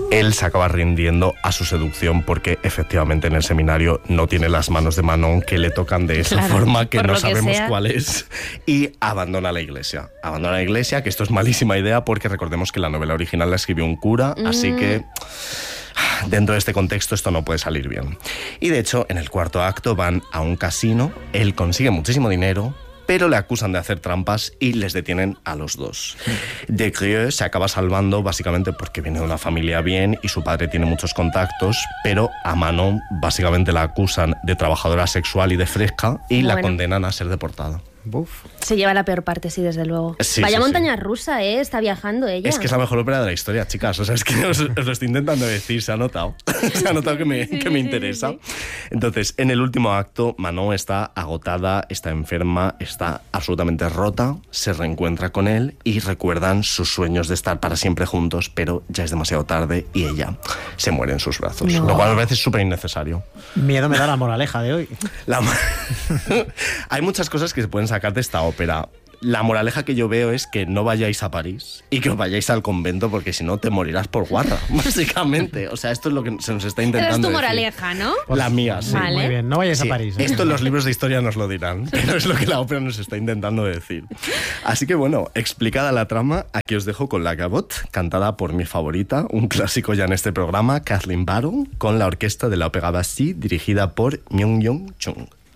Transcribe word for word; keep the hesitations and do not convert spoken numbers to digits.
él se acaba rindiendo a su seducción porque efectivamente en el seminario no tiene las manos de Manon, que le tocan de esa claro, forma que no que sabemos sea. cuál es, y abandona la iglesia. Abandona la iglesia, que esto es malísima idea porque recordemos que la novela original la escribió un cura, mm. así que dentro de este contexto esto no puede salir bien. Y de hecho, en el cuarto acto van a un casino, él consigue muchísimo dinero, pero le acusan de hacer trampas y les detienen a los dos. Desgrieux se acaba salvando básicamente porque viene de una familia bien y su padre tiene muchos contactos, pero a Manon básicamente la acusan de trabajadora sexual y de fresca y bueno. la condenan a ser deportada. Buf. Se lleva la peor parte, sí, desde luego. Sí, Vaya sí, montaña sí. rusa, ¿eh? Está viajando ella. Es que es la mejor ópera de la historia, chicas. O sea, es que os, os lo estoy intentando decir, se ha notado. Se ha notado que me, sí, que me sí, interesa. Sí, sí. Entonces, en el último acto, Manon está agotada, está enferma, está absolutamente rota, se reencuentra con él y recuerdan sus sueños de estar para siempre juntos, pero ya es demasiado tarde y ella se muere en sus brazos. No. Lo cual a veces es súper innecesario. Miedo me da la moraleja de hoy. La... Hay muchas cosas que se pueden sacar de esta ópera. La moraleja que yo veo es que no vayáis a París y que os vayáis al convento porque si no te morirás por guarra, básicamente. O sea, esto es lo que se nos está intentando Pero es tu decir. moraleja, ¿no? La mía, sí. Vale. Muy bien, no vayáis sí, a París. ¿eh? Esto en los libros de historia nos lo dirán, pero es lo que la ópera nos está intentando decir. Así que bueno, explicada la trama, aquí os dejo con La Gavotte, cantada por mi favorita, un clásico ya en este programa, Kathleen Barrow, con la orquesta de la Ópera Bastille, dirigida por Myung-Yong Chung.